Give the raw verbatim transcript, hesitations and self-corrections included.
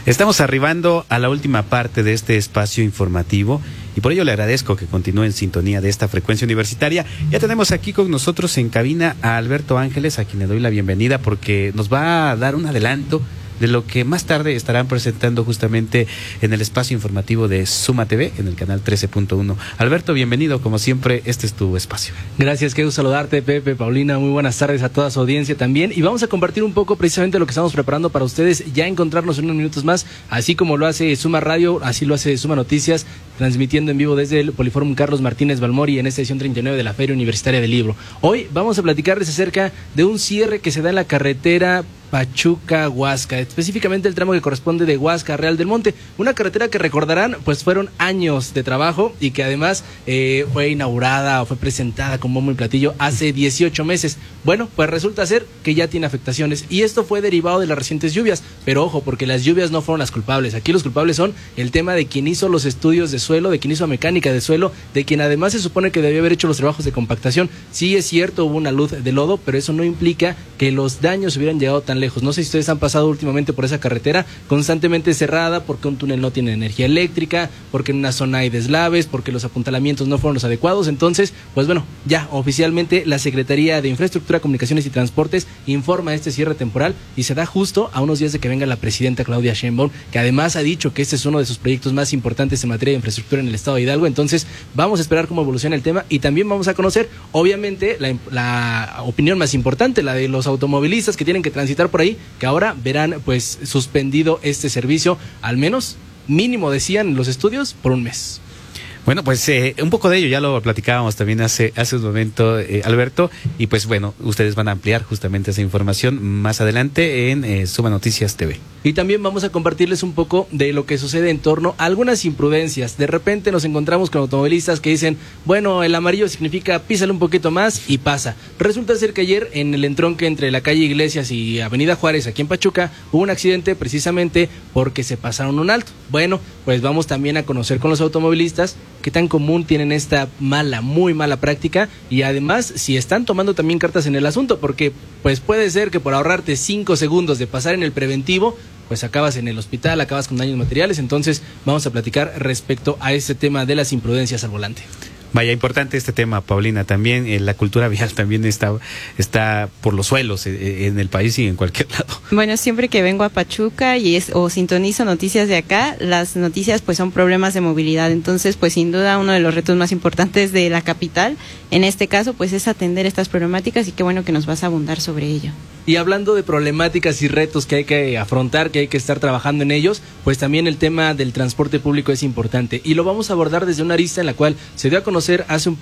Estamos arribando a la última parte de este espacio informativo y por ello le agradezco que continúe en sintonía de esta frecuencia universitaria. Ya tenemos aquí con nosotros en cabina a Alberto Ángeles, a quien le doy la bienvenida porque nos va a dar un adelanto de lo que más tarde estarán presentando justamente en el espacio informativo de Suma T V en el canal trece punto uno. Alberto, bienvenido, como siempre, este es tu espacio. Gracias, quiero saludarte, Pepe, Paulina, muy buenas tardes a toda su audiencia también, y vamos a compartir un poco precisamente lo que estamos preparando para ustedes, ya encontrarnos en unos minutos más, así como lo hace Suma Radio, así lo hace Suma Noticias, transmitiendo en vivo desde el Poliforum Carlos Martínez Balmori en esta edición treinta y nueve de la Feria Universitaria del Libro. Hoy vamos a platicarles acerca de un cierre que se da en la carretera Pachuca-Huasca, específicamente el tramo que corresponde de Huasca a Real del Monte, una carretera que recordarán, pues fueron años de trabajo y que además eh, fue inaugurada o fue presentada con bombo y platillo hace dieciocho meses. Bueno, pues resulta ser que ya tiene afectaciones y esto fue derivado de las recientes lluvias, pero ojo, porque las lluvias no fueron las culpables. Aquí los culpables son el tema de quien hizo los estudios de suelo, de quien hizo mecánica de suelo, de quien además se supone que debió haber hecho los trabajos de compactación. Sí es cierto, hubo una luz de lodo, pero eso no implica que los daños hubieran llegado tan lejos. No sé si ustedes han pasado últimamente por esa carretera constantemente cerrada porque un túnel no tiene energía eléctrica, porque en una zona hay deslaves, porque los apuntalamientos no fueron los adecuados. Entonces, pues bueno, ya oficialmente la Secretaría de Infraestructura, Comunicaciones y Transportes informa de este cierre temporal y se da justo a unos días de que venga la presidenta Claudia Sheinbaum, que además ha dicho que este es uno de sus proyectos más importantes en materia de infraestructura en el estado de Hidalgo. Entonces, vamos a esperar cómo evoluciona el tema y también vamos a conocer, obviamente, la, la opinión más importante, la de los automovilistas que tienen que transitar por ahí, que ahora verán pues suspendido este servicio, al menos mínimo decían los estudios, por un mes. Bueno, pues eh, un poco de ello ya lo platicábamos también hace hace un momento, eh, Alberto, y pues bueno, ustedes van a ampliar justamente esa información más adelante en eh, Suma Noticias T V. Y también vamos a compartirles un poco de lo que sucede en torno a algunas imprudencias. De repente nos encontramos con automovilistas que dicen, bueno, el amarillo significa písale un poquito más y pasa. Resulta ser que ayer en el entronque entre la calle Iglesias y Avenida Juárez, aquí en Pachuca, hubo un accidente precisamente porque se pasaron un alto. Bueno, pues vamos también a conocer con los automovilistas qué tan común tienen esta mala, muy mala práctica y además si están tomando también cartas en el asunto, porque pues puede ser que por ahorrarte cinco segundos de pasar en el preventivo, pues acabas en el hospital, acabas con daños materiales. Entonces vamos a platicar respecto a este tema de las imprudencias al volante. Vaya, importante este tema, Paulina, también eh, la cultura vial también está está por los suelos eh, en el país y en cualquier lado. Bueno, siempre que vengo a Pachuca y es, o sintonizo noticias de acá, las noticias pues son problemas de movilidad, entonces pues sin duda uno de los retos más importantes de la capital, en este caso pues es atender estas problemáticas y qué bueno que nos vas a abundar sobre ello. Y hablando de problemáticas y retos que hay que afrontar, que hay que estar trabajando en ellos, pues también el tema del transporte público es importante y lo vamos a abordar desde una arista en la cual se dio a conocer hace un